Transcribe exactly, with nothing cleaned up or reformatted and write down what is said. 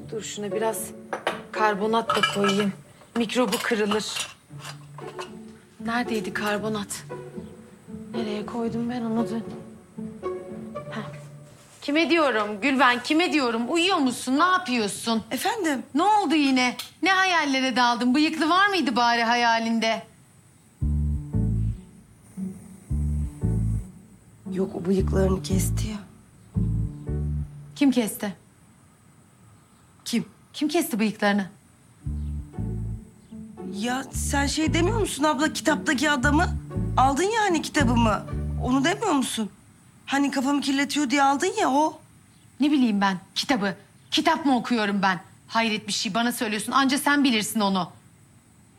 Dur şuna biraz karbonat da koyayım. Mikrobu kırılır. Neredeydi karbonat? Nereye koydum ben onu da? Heh. Kime diyorum Gülben, kime diyorum? Uyuyor musun? Ne yapıyorsun? Efendim? Ne oldu yine? Ne hayallere daldın? Bıyıklı var mıydı bari hayalinde? Yok, o bıyıklarını kesti ya. Kim kesti? Kim? Kim kesti bıyıklarını? Ya sen şey demiyor musun abla, kitaptaki adamı? Aldın ya hani kitabımı. Onu demiyor musun? Hani kafamı kirletiyor diye aldın ya, o. Ne bileyim ben kitabı. Kitap mı okuyorum ben? Hayret bir şey bana söylüyorsun. Anca sen bilirsin onu.